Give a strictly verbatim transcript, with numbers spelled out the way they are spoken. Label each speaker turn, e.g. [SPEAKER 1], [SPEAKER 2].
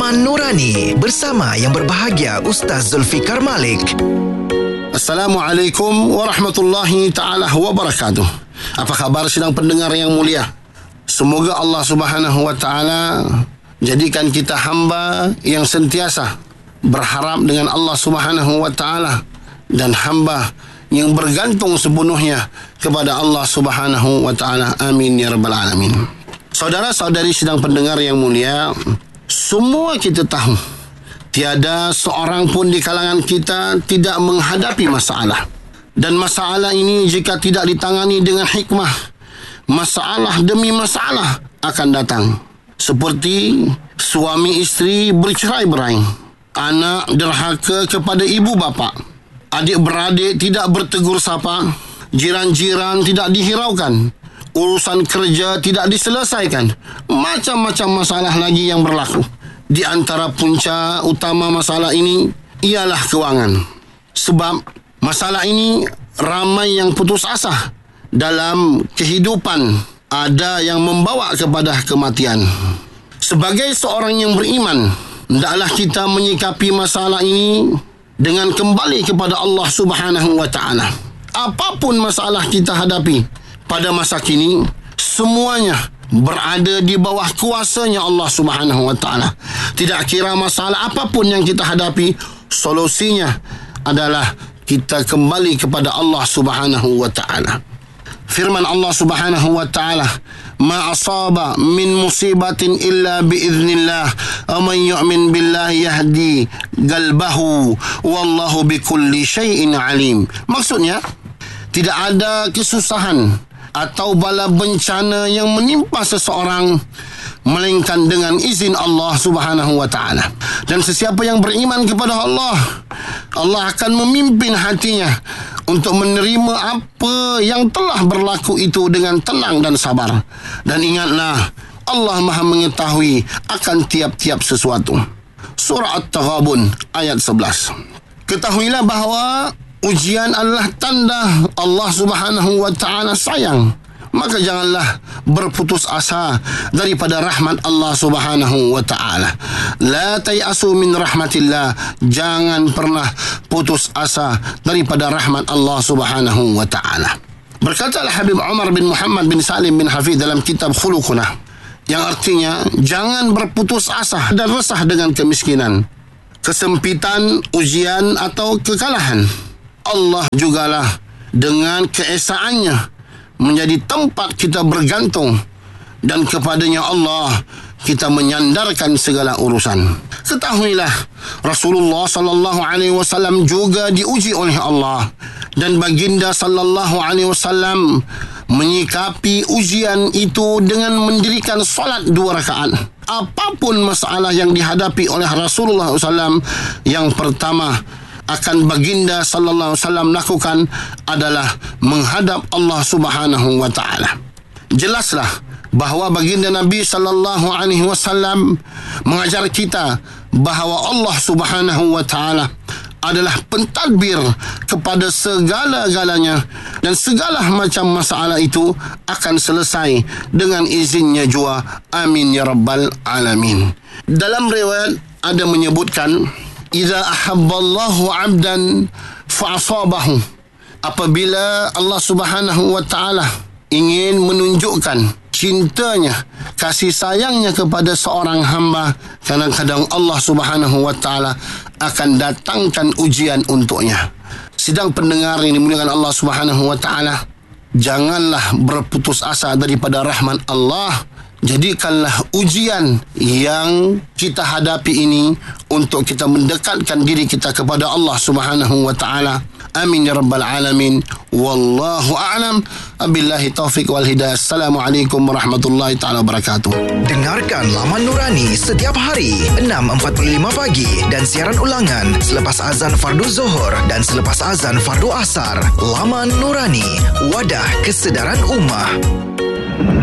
[SPEAKER 1] Laman Nurani bersama yang berbahagia Ustaz Zulfikar Malik.
[SPEAKER 2] Assalamualaikum warahmatullahi ta'ala wabarakatuh. Apa khabar sidang pendengar yang mulia? Semoga Allah subhanahu wa ta'ala jadikan kita hamba yang sentiasa berharap dengan Allah subhanahu wa ta'ala dan hamba yang bergantung sepenuhnya kepada Allah subhanahu wa ta'ala. Amin ya rabbal alamin. Saudara-saudari sidang pendengar yang mulia, semua kita tahu tiada seorang pun di kalangan kita tidak menghadapi masalah. Dan masalah ini jika tidak ditangani dengan hikmah, masalah demi masalah akan datang. Seperti suami isteri bercerai-berai, anak derhaka kepada ibu bapa, adik-beradik tidak bertegur sapa, jiran-jiran tidak dihiraukan, urusan kerja tidak diselesaikan, macam-macam masalah lagi yang berlaku. Di antara punca utama masalah ini ialah kewangan. Sebab masalah ini ramai yang putus asa dalam kehidupan, ada yang membawa kepada kematian. Sebagai seorang yang beriman, hendaklah kita menyikapi masalah ini dengan kembali kepada Allah subhanahu wa ta'ala. Apapun masalah kita hadapi pada masa kini, semuanya berada di bawah kuasanya Allah subhanahu wa ta'ala. Tidak kira masalah apapun yang kita hadapi, solusinya adalah kita kembali kepada Allah subhanahu wa ta'ala. Firman Allah subhanahu wa ta'ala, ma asaba min musibatin illa biiznillah wa man yu'min billahi yahdi qalbahu wallahu bikulli syai'in alim. Maksudnya, tidak ada kesusahan atau bala bencana yang menimpa seseorang melainkan dengan izin Allah subhanahu wa ta'ala. Dan sesiapa yang beriman kepada Allah, Allah akan memimpin hatinya untuk menerima apa yang telah berlaku itu dengan tenang dan sabar. Dan ingatlah, Allah maha mengetahui akan tiap-tiap sesuatu. Surah At-Taghabun ayat sebelas. Ketahuilah bahawa ujian adalah tanda Allah subhanahu wa ta'ala sayang. Maka janganlah berputus asa daripada rahmat Allah subhanahu wa ta'ala. La tayasu min rahmatillah. Jangan pernah putus asa daripada rahmat Allah subhanahu wa ta'ala. Berkatalah Habib Umar bin Muhammad bin Salim bin Hafidh dalam kitab Khuluquna, yang artinya jangan berputus asa dan resah dengan kemiskinan, kesempitan, ujian atau kekalahan. Allah jugalah dengan keesaannya menjadi tempat kita bergantung, dan kepadanya Allah kita menyandarkan segala urusan. Ketahuilah, Rasulullah sallallahu alaihi wasallam juga diuji oleh Allah, dan baginda sallallahu alaihi wasallam menyikapi ujian itu dengan mendirikan solat dua rakaat. Apapun masalah yang dihadapi oleh Rasulullah sallallahu alaihi wasallam, yang pertama akan baginda sallallahu alaihi wasallam lakukan adalah menghadap Allah subhanahu wa ta'ala. Jelaslah bahawa baginda Nabi sallallahu alaihi wasallam mengajar kita bahawa Allah subhanahu wa ta'ala adalah pentadbir kepada segala-galanya, dan segala macam masalah itu akan selesai dengan izinnya jua. Amin ya rabbal alamin. Dalam riwayat ada menyebutkan, Iza ahabballahu abdan fa'asabahu. Apabila Allah subhanahu wa ta'ala ingin menunjukkan cintanya, kasih sayangnya kepada seorang hamba, kadang-kadang Allah subhanahu wa ta'ala akan datangkan ujian untuknya. Sidang pendengar yang dimuliakan Allah subhanahu wa ta'ala, janganlah berputus asa daripada rahmat Allah. Jadikanlah ujian yang kita hadapi ini untuk kita mendekatkan diri kita kepada Allah subhanahu wa ta'ala. Amin ya rabbal alamin. Wallahu a'lam. Abillahi taufiq wal hidayah. Assalamualaikum warahmatullahi ta'ala wabarakatuh.
[SPEAKER 1] Dengarkan Laman Nurani setiap hari enam empat puluh lima pagi dan siaran ulangan selepas azan fardu Zuhur dan selepas azan fardu Asar. Laman Nurani, wadah kesedaran ummah.